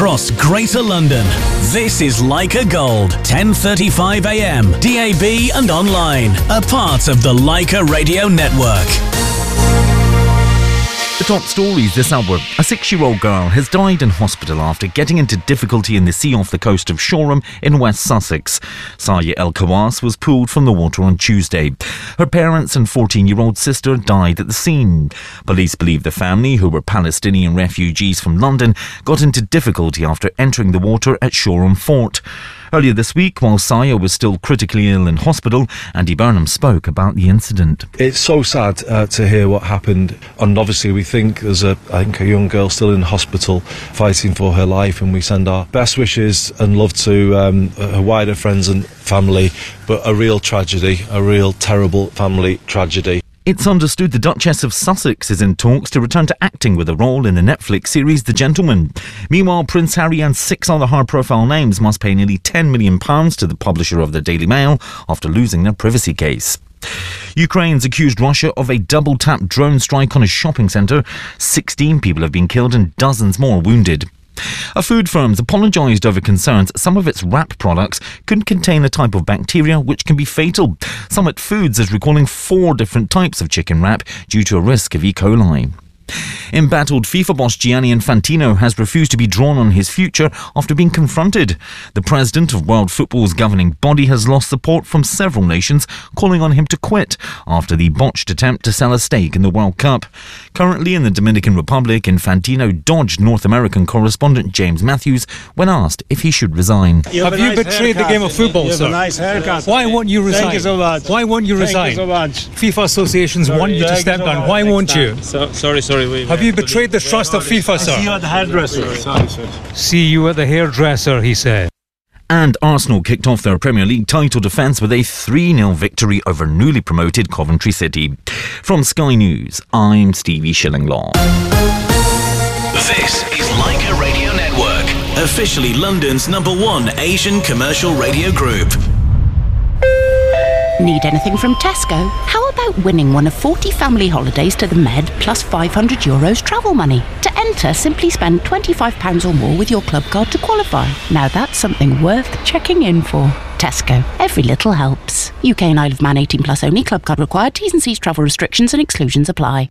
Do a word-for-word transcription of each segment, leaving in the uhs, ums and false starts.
across Greater London. This is Leica Gold, ten thirty-five a m, D A B and online. A part of the Leica Radio Network. The top stories this hour. A six-year-old girl has died in hospital after getting into difficulty in the sea off the coast of Shoreham in West Sussex. Saya El Kawas was pulled from the water on Tuesday. Her parents and fourteen-year-old sister died at the scene. Police believe the family, who were Palestinian refugees from London, got into difficulty after entering the water at Shoreham Fort. Earlier this week, while Saya was still critically ill in hospital, Andy Burnham spoke about the incident. It's so sad uh, to hear what happened, and obviously we think there's a, I think a young girl still in hospital fighting for her life, and we send our best wishes and love to um, her wider friends and family, but a real tragedy, a real terrible family tragedy. It's understood the Duchess of Sussex is in talks to return to acting with a role in the Netflix series The Gentleman. Meanwhile, Prince Harry and six other high-profile names must pay nearly ten million pounds to the publisher of the Daily Mail after losing their privacy case. Ukraine's accused Russia of a double-tap drone strike on a shopping centre. sixteen people have been killed and dozens more wounded. A food firm's apologised over concerns some of its wrap products could contain a type of bacteria which can be fatal. Summit Foods is recalling four different types of chicken wrap due to a risk of E. coli. Embattled FIFA boss Gianni Infantino has refused to be drawn on his future after being confronted. The president of World Football's governing body has lost support from several nations, calling on him to quit after the botched attempt to sell a stake in the World Cup. Currently in the Dominican Republic, Infantino dodged North American correspondent James Matthews when asked if he should resign. You have, have you nice betrayed haircut. The game of football, you sir? Have a nice haircut. Why won't you resign? Thank you so much. Why won't you resign? Thank you so much. FIFA associations sorry, want you to step so down. much. Why Next won't time. you? So, sorry, sorry. We, have you betrayed the trust of FIFA, sir? See you at the hairdresser. Sorry, sir. See you at the hairdresser, he said. And Arsenal kicked off their Premier League title defence with a three nil victory over newly promoted Coventry City. From Sky News, I'm Stevie Shillinglaw. This is Leica Radio Network, officially London's number one Asian commercial radio group. Need anything from Tesco? How about winning one of forty family holidays to the Med plus five hundred euros travel money? To enter, simply spend twenty-five pounds or more with your club card to qualify. Now that's something worth checking in for. Tesco. Every little helps. U K and Isle of Man eighteen plus only. Club card required. T's and C's, travel restrictions and exclusions apply.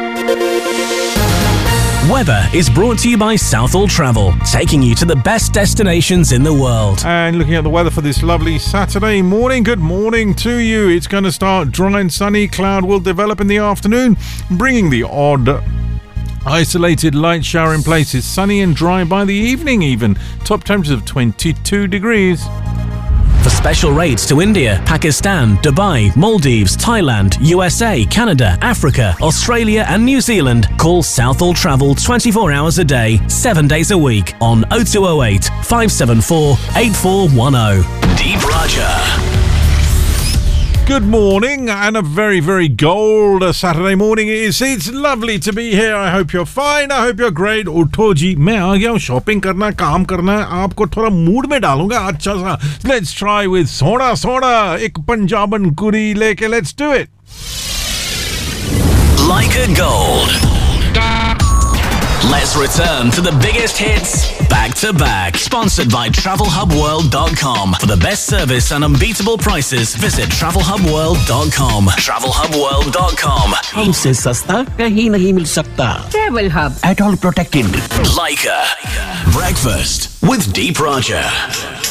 Weather is brought to you by Southall Travel, taking you to the best destinations in the world. And looking at the weather for this lovely Saturday morning, good morning to you. It's going to start dry and sunny. Cloud will develop in the afternoon, bringing the odd isolated light shower in places. Sunny and dry by the evening even. Top temperatures of twenty-two degrees. For special rates to India, Pakistan, Dubai, Maldives, Thailand, U S A, Canada, Africa, Australia and New Zealand, call Southall Travel twenty-four hours a day, seven days a week on oh two oh eight, five seven four, eight four one oh. Deep Raja. Good morning and a very, very gold Saturday morning it is. It's lovely to be here. I hope you're fine. I hope you're great. उठो जी, मैं आ गया हूँ shopping करना, काम करना है. आपको थोड़ा मूड में डालूंगा अच्छा सा. Let's try with soda soda एक पंजाबन कुरी लेके. Let's do it. Leica Gold. Let's return to the biggest hits back to back. Sponsored by travel hub world dot com. For the best service and unbeatable prices, visit travel hub world dot com. travel hub world dot com. हमसे सस्ता कहीं नहीं मिल सकता. Travel Hub. At all protected. Leica. Breakfast with Deep Raja.